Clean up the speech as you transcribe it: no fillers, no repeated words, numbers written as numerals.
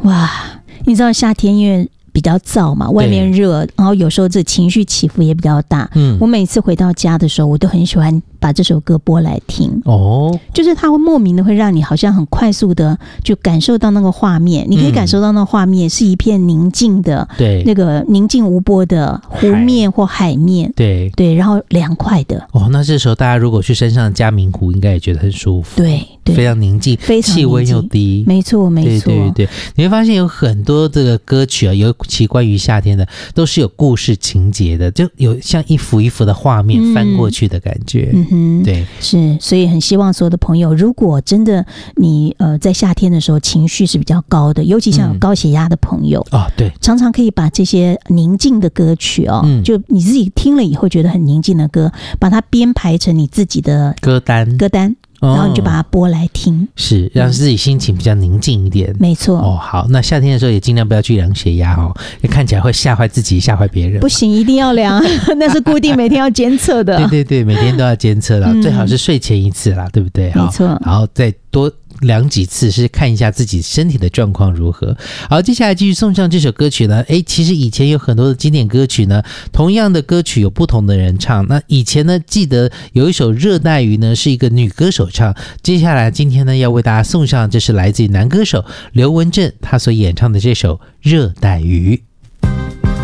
哇，你知道夏天因为比较燥嘛，外面热，然后有时候这情绪起伏也比较大。我每次回到家的时候，我都很喜欢把这首歌播来听。就是它会莫名的会让你好像很快速的就感受到那个画面，你可以感受到那个画面是一片宁静的，对，那个宁静无波的湖面或海面，对，然后凉快的。 那这时候大家如果去山上嘉明湖，应该也觉得很舒服，对，非常宁静，非常气温又低， 没错， 对，你会发现有很多这个歌曲啊，尤其关于夏天的，都是有故事情节的，就有像一幅一幅的画面翻过去的感觉。对， 是，所以很希望所有的朋友，如果真的你在夏天的时候情绪是比较高的，尤其像有高血压的朋友对， 常常可以把这些宁静的歌曲就你自己听了以后觉得很宁静的歌，把它编排成你自己的歌单。然后你就把它播来听， 是让自己心情比较宁静一点。 没错。 好，那夏天的时候也尽量不要去量血压看起来会吓坏自己，吓坏别人。 不行，一定要量，那是固定每天要监测的。 对，每天都要监测啦，最好是睡前一次啦，对不对？ 没错。 然后再多量几次，是看一下自己身体的状况如何。好，接下来继续送上这首歌曲呢。其实以前有很多的经典歌曲呢，同样的歌曲有不同的人唱。那以前呢，记得有一首《热带鱼》呢，是一个女歌手唱。接下来今天呢，要为大家送上，这是来自于男歌手刘文正他所演唱的这首《热带鱼》。